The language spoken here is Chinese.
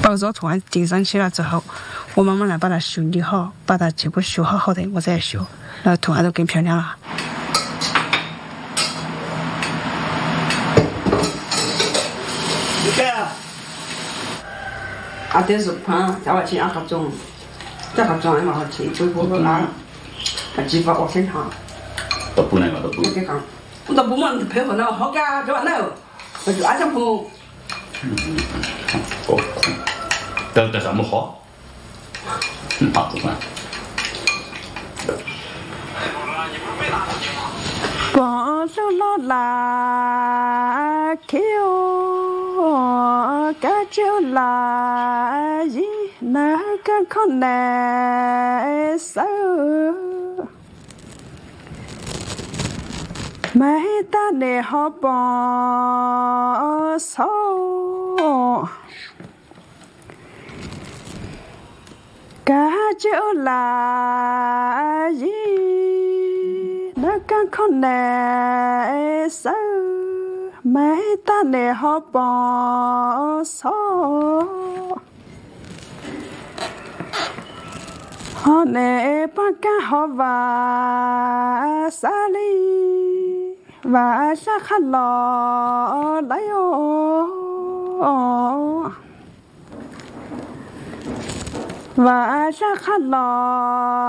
包装图案钉上去了之后，我慢慢来把它修理好，把它结果修好好的，我再修，然后图案都更漂亮了。 你看，啊，这是宽，再往前啊，合中，再合中，嘛好吃，不啊，还鸡巴我先尝。 都不能个都不。 我都不忙配合那好干，这完了，我就按照朋友。 哦，这什么好？好不管。 光手老拉 Q， 个就拉一那个可难受。没得你好帮手，个就来一那个可难受，没得你好帮手。好你把干好哇啥哩？哇啥哈喽来哟？哇啥哈喽？